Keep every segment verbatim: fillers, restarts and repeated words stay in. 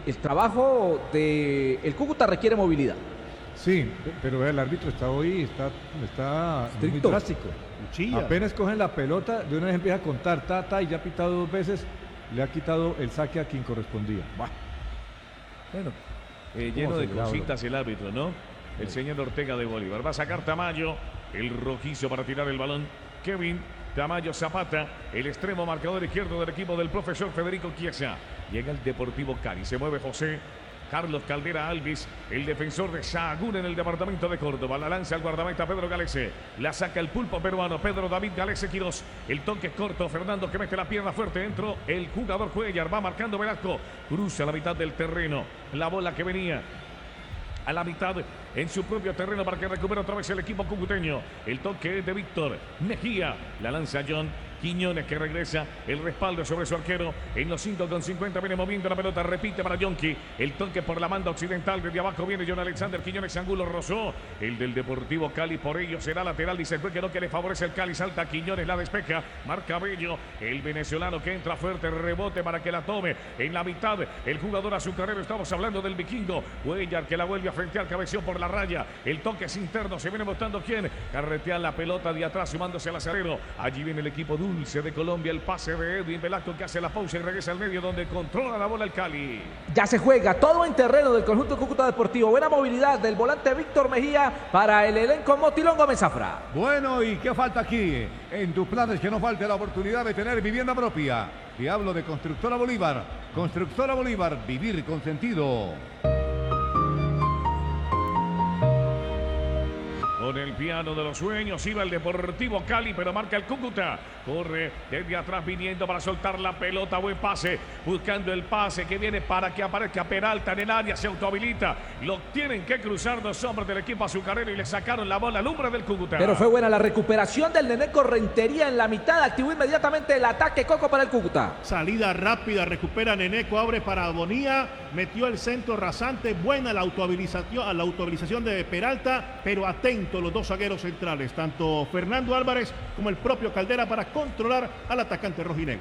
el trabajo del Cúcuta requiere movilidad. Sí, pero el árbitro está hoy, está, está muy drástico. Cuchilla. Apenas cogen la pelota, de una vez empieza a contar, ta, ta, y ya ha pitado dos veces, le ha quitado el saque a quien correspondía. Bah. Bueno, eh, lleno de cositas el árbitro, ¿no? El señor Ortega de Bolívar. Va a sacar Tamayo, el rojizo para tirar el balón. Kevin Tamayo Zapata, el extremo marcador izquierdo del equipo del profesor Federico Chiesa. Llega el Deportivo Cali, se mueve José Carlos Caldera Alvis, el defensor de Sahagún en el departamento de Córdoba. La lanza al guardameta Pedro Galese. La saca el pulpo peruano Pedro David Galese Quirós. El toque corto, Fernando que mete la pierna fuerte dentro. El jugador Cuellar va marcando Velasco. Cruza la mitad del terreno. La bola que venía a la mitad en su propio terreno para que recupere otra vez el equipo cucuteño. El toque de Víctor Mejía. La lanza John Quiñones que regresa, el respaldo sobre su arquero. En los cinco con cincuenta viene moviendo la pelota, repite para Yonki. El toque por la banda occidental, desde abajo viene John Alexander Quiñones, Angulo rozó. El del Deportivo Cali, por ello será lateral, dice el juez que no, que le favorece el Cali. Salta Quiñones, la despeja, marca Bello, el venezolano que entra fuerte, rebote para que la tome. En la mitad, el jugador azucarero, estamos hablando del vikingo Cuellar que la vuelve a frentear, cabeció por la raya. El toque es interno, se viene mostrando quién. Carretea la pelota de atrás, sumándose al acerero. Allí viene el equipo dulce de Colombia, el pase de Edwin Velasco que hace la pausa y regresa al medio donde controla la bola el Cali. Ya se juega todo en terreno del conjunto Cúcuta Deportivo. Buena movilidad del volante Víctor Mejía para el elenco Motilón Gómez Zafra. Bueno, ¿y qué falta aquí? En tus planes que no falte la oportunidad de tener vivienda propia. Te hablo de Constructora Bolívar. Constructora Bolívar, vivir con sentido. Con el piano de los sueños iba el Deportivo Cali, pero marca el Cúcuta. Corre desde atrás viniendo para soltar la pelota. Buen pase, buscando el pase que viene para que aparezca Peralta en el área. Se autohabilita. Lo tienen que cruzar dos hombres del equipo azucarero y le sacaron la bola al hombre del Cúcuta. Pero fue buena la recuperación del Neneco Rentería en la mitad. Activó inmediatamente el ataque Coco para el Cúcuta. Salida rápida, recupera Neneco, abre para Bonía. Metió el centro rasante. Buena la autohabilización, la autohabilización de Peralta, pero atento los dos zagueros centrales, tanto Fernando Álvarez como el propio Caldera, para controlar al atacante rojinegro.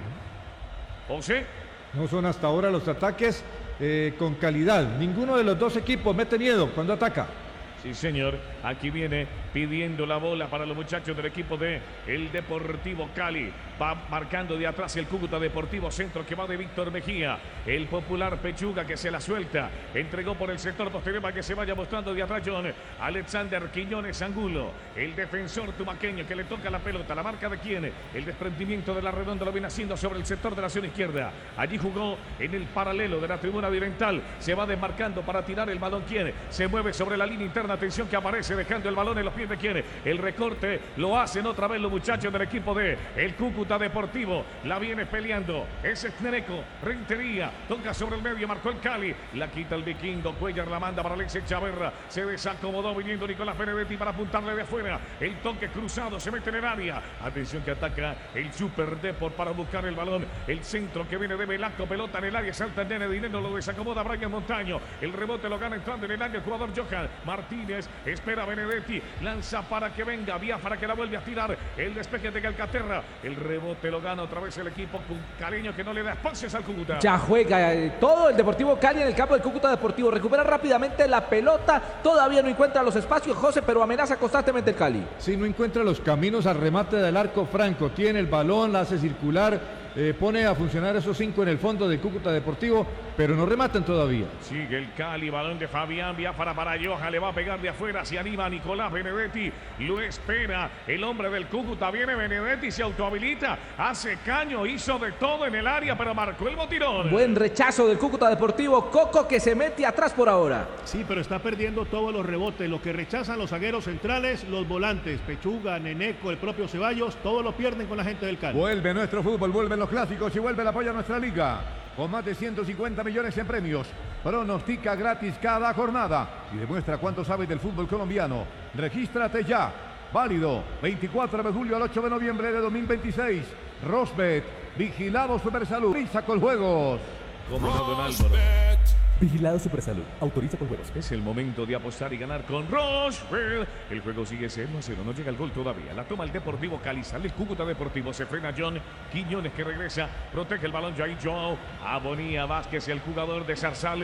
José. No son hasta ahora los ataques eh, con calidad. Ninguno de los dos equipos mete miedo cuando ataca. Sí, señor. Aquí viene pidiendo la bola para los muchachos del equipo de el Deportivo Cali. Va marcando de atrás el Cúcuta Deportivo, centro que va de Víctor Mejía. El popular Pechuga que se la suelta. Entregó por el sector posterior para que se vaya mostrando de atrás John Alexander Quiñones Angulo. El defensor tumaqueño que le toca la pelota. La marca de quién. El desprendimiento de la redonda lo viene haciendo sobre el sector de la zona izquierda. Allí jugó en el paralelo de la tribuna oriental. Se va desmarcando para tirar el balón quién. Se mueve sobre la línea interna. Atención que aparece dejando el balón en los pies de quién. El recorte lo hacen otra vez los muchachos del equipo de el Cúcuta Deportivo. La viene peleando. Ese es Neneco Rentería. Toca sobre el medio. Marcó el Cali. La quita el vikingo. Cuellar la manda para Alexis Chaverra. Se desacomodó viniendo Nicolás Benedetti para apuntarle de afuera. El toque cruzado. Se mete en el área. Atención que ataca el Super Deport para buscar el balón. El centro que viene de Velasco. Pelota en el área. Salta el nene Dinero. Lo desacomoda Brian Montaño. El rebote lo gana entrando en el área el jugador Johan Martínez. Espera Benedetti. Lanza para que venga. Vía para que la vuelve a tirar. El despeje de Calcaterra. El rebote lo gana otra vez el equipo caleño que no le da espacios al Cúcuta. Ya juega eh, todo el Deportivo Cali en el campo del Cúcuta Deportivo. Recupera rápidamente la pelota. Todavía no encuentra los espacios, José, pero amenaza constantemente el Cali. Sí, no encuentra los caminos al remate del arco franco. Tiene el balón, la hace circular. Eh, pone a funcionar esos cinco en el fondo del Cúcuta Deportivo, pero no rematan todavía. Sigue el Cali, balón de Fabián, Biafara para Johan, le va a pegar de afuera, se anima Nicolás Benedetti, lo espera el hombre del Cúcuta, viene Benedetti, se autohabilita, hace caño, hizo de todo en el área, pero marcó el botirón. Buen rechazo del Cúcuta Deportivo, Coco que se mete atrás por ahora. Sí, pero está perdiendo todos los rebotes, lo que rechazan los zagueros centrales, los volantes, Pechuga, Neneco, el propio Ceballos, todos lo pierden con la gente del Cali. Vuelve nuestro fútbol, vuelven los clásicos y vuelve el apoyo a nuestra liga. Con más de ciento cincuenta millones en premios. Pronostica gratis cada jornada y demuestra cuánto sabes del fútbol colombiano. Regístrate ya. Válido veinticuatro de julio al ocho de noviembre de dos mil veintiséis. Rosbet, vigilado Supersalud. Prisa con juegos. Como no, don Álvaro. Vigilado Supersalud. Autoriza con juegos. Es el momento de apostar y ganar con Rochefort. El juego sigue cero a cero. No llega el gol todavía. La toma el Deportivo Cali. Sale el Cúcuta Deportivo. Se frena John Quiñones que regresa. Protege el balón Jair Joao. Abonía Vázquez, el jugador de Zarzal.